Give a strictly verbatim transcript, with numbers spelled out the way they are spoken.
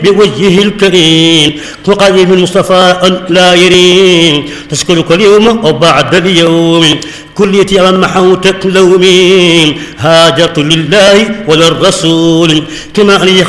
بوجهه الكريم تقرب المصطفى لا يرين تشكرك اليوم وبعد اليوم كليتي محوت لومي هاجرت لله وللرسول كما لي